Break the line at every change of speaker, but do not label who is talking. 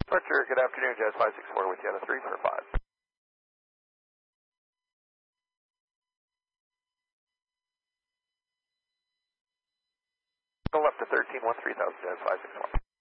Departure, good afternoon, Jazz 564 with you on a 3 for 5. Go left to 1313,000, Jazz 564.